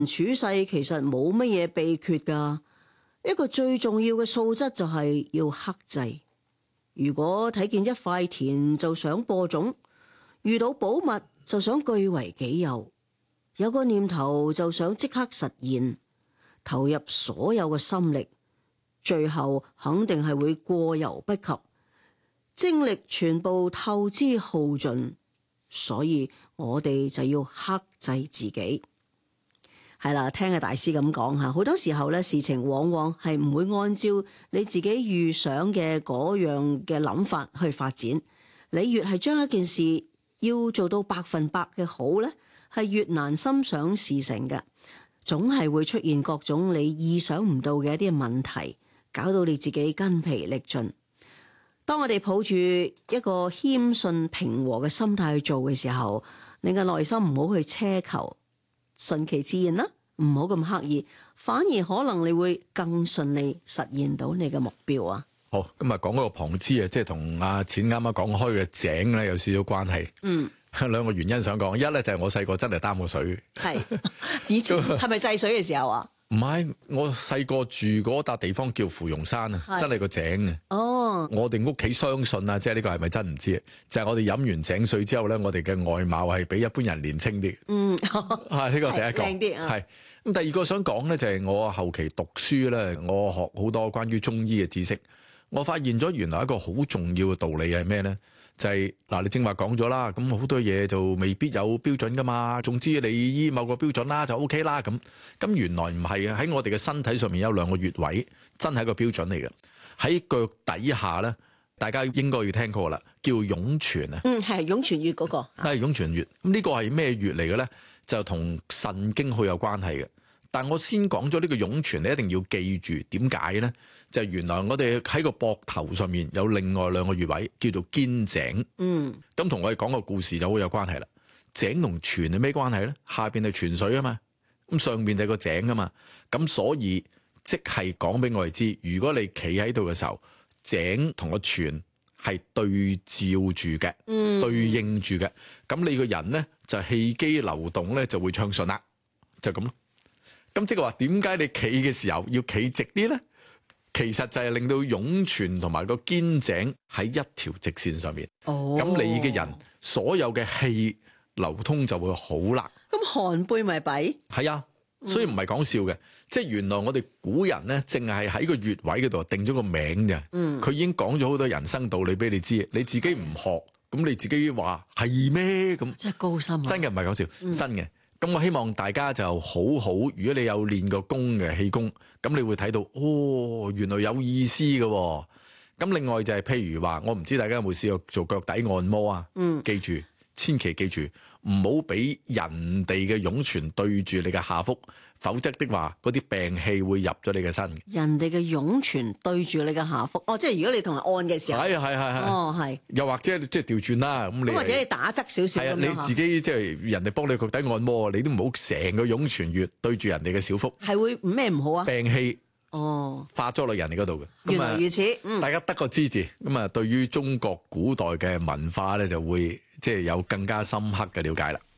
處世其實冇乜嘢秘訣㗎，一個最重要嘅素質就係要克制。如果睇見一塊田就想播種，遇到寶物就想據為己有，有個念頭就想即刻實現，投入所有嘅心力，最後肯定係會過猶不及，精力全部透支耗盡。所以我哋就要克制自己。係啦，聽阿大師咁講吓，好多時候咧，事情往往係唔會按照你自己預想嘅嗰樣嘅諗法去發展。你越係將一件事要做到100%嘅好咧，係越難心想事成嘅，總係會出現各種你意想唔到嘅一啲問題，搞到你自己筋疲力盡。當我哋抱住一個謙遜平和嘅心態去做嘅時候，你嘅內心唔好去奢求，順其自然啦，唔好咁刻意，反而可能你會更順利實現到你嘅目標啊！ 好，咁啊講嗰個旁支啊，即係同阿錢啱啱講開嘅井咧有少少關係。兩個原因想講，一咧就係我細個真係擔過水。係， 以前係咪制水嘅時候啊？ 唔係，我細個住嗰笪地方叫芙蓉山啊，真係個井啊。哦，我哋屋企相信啊，即係呢個係咪真唔知？就係我哋飲完井水之後咧，我哋嘅外貌係比一般人年輕啲。呢個第一個。靚啲啊。係。咁第二個想講咧，就係我後期讀書咧，我學好多關於中醫嘅知識，我發現咗原來一個好重要嘅道理係咩咧？就係嗱，你正話講咗啦，咁好多嘢就未必有標準噶嘛。總之你依某個標準啦就 OK 啦咁。咁原來唔係嘅，喺我哋嘅身體上面有2個穴位，真係一個標準嚟嘅。喺腳底下咧，大家應該要聽過啦，叫湧泉啊。 係湧泉穴嗰個。係湧泉穴。咁呢個係咩穴嚟嘅咧？就同腎經好有關係嘅。但我先講咗呢個湧泉，你一定要記住點解咧？就係原來我哋喺個膊頭上面有另外2個穴位，叫做肩井。咁同我哋講個故事就好有關係啦。井同泉係咩關係咧？下邊係泉水啊嘛，咁上邊就係個井啊嘛。咁所以即係講俾我哋知，如果你企喺度嘅時候，井同個泉係對照住嘅，對應住嘅。咁你個人咧就氣機流動咧就會暢順啦，就咁咯。咁即係話，點解你企嘅時候要企直啲咧？其實就係令到湧泉同埋個肩井喺一條直線上面。咁你嘅人所有嘅氣流通就會好啦。 咁寒背咪弊？ 係啊，所以唔係講笑嘅。即係原來我哋古人咧，淨係喺個穴位嗰度定咗個名啫。佢已經講咗好多人生道理俾你知，你自己唔學，咁你自己話係咩咁？真係高深啊！真嘅唔係講笑，真嘅。咁我希望大家就好好，如果你有練過功嘅氣功，咁你會睇到原來有意思嘅。咁另外就係譬如話，我唔知大家有冇試過做腳底按摩啊？記住，千祈記住，唔好俾人哋嘅湧泉對住你嘅下腹，否則的話，嗰啲病氣會入咗你嘅身。人哋嘅湧泉對住你嘅下腹，即係如果你同人按嘅時候，係，又或者即係調轉啦，咁你或者你打側少少，你自己即係人哋幫你腳底按摩，你都唔好成個湧泉穴對住人哋嘅小腹，係會咩唔好啊？病氣發咗落人哋嗰度嘅。原來如此，大家得個知字，咁啊，對於中國古代嘅文化咧，就會即係有更加深刻嘅了解啦。